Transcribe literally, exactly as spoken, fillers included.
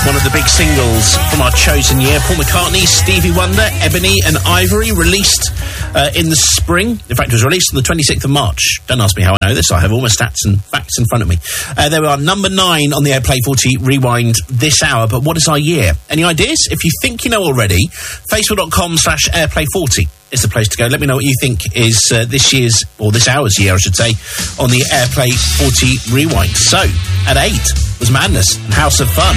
one of the big singles from our chosen year. Paul McCartney, Stevie Wonder, Ebony and Ivory, released uh, in the spring. In fact, it was released on the twenty-sixth of March. Don't ask me how I know this. I have all my stats and facts in front of me. Uh, they were number nine on the Airplay forty Rewind this hour. But what is our year? Any ideas? If you think you know already, facebook.com slash Airplay40 is the place to go. Let me know what you think is uh, this year's, or this hour's year, I should say, on the Airplay forty Rewind. So, at eight was Madness and House of Fun.